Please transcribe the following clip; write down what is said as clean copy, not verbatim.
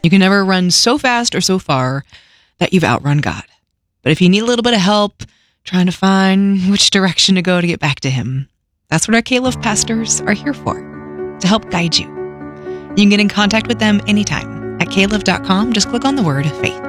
You can never run so fast or so far that you've outrun God. But if you need a little bit of help trying to find which direction to go to get back to him, that's what our K-Love pastors are here for, to help guide you. You can get in contact with them anytime at klove.com. Just click on the word faith.